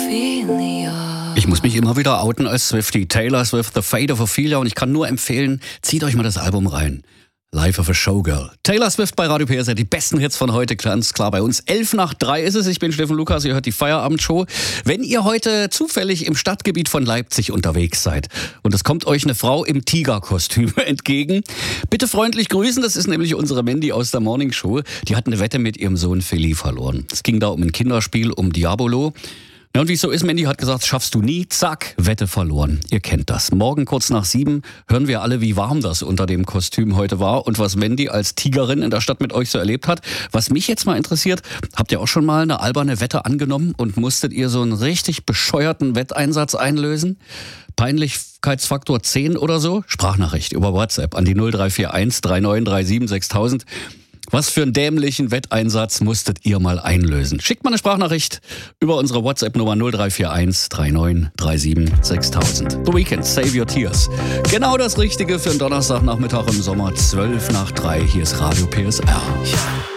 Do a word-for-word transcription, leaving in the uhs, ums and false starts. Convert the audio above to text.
Ich muss mich immer wieder outen als Swiftie. Taylor Swift, The Fate of Ophelia. Und ich kann nur empfehlen, zieht euch mal das Album rein. Life of a Showgirl. Taylor Swift bei Radio P S R, die besten Hits von heute, ganz klar bei uns. Elf nach drei ist es, ich bin Steffen Lukas, ihr hört die Feierabendshow. Wenn ihr heute zufällig im Stadtgebiet von Leipzig unterwegs seid und es kommt euch eine Frau im Tigerkostüm entgegen, bitte freundlich grüßen, das ist nämlich unsere Mandy aus der Morning Show. Die hat eine Wette mit ihrem Sohn Philly verloren. Es ging da um ein Kinderspiel, um Diabolo. Na und wie es so ist, Mandy hat gesagt, schaffst du nie, zack, Wette verloren. Ihr kennt das. Morgen kurz nach sieben hören wir alle, wie warm das unter dem Kostüm heute war und was Mandy als Tigerin in der Stadt mit euch so erlebt hat. Was mich jetzt mal interessiert, habt ihr auch schon mal eine alberne Wette angenommen und musstet ihr so einen richtig bescheuerten Wetteinsatz einlösen? Peinlichkeitsfaktor zehn oder so? Sprachnachricht über WhatsApp an die null drei vier eins drei neun drei sieben sechstausend. Was für einen dämlichen Wetteinsatz musstet ihr mal einlösen? Schickt mal eine Sprachnachricht über unsere WhatsApp-Nummer null drei vier eins drei neun drei sieben sechstausend. The Weeknd, Save Your Tears. Genau das Richtige für einen Donnerstagnachmittag im Sommer, zwölf nach drei. Hier ist Radio P S R.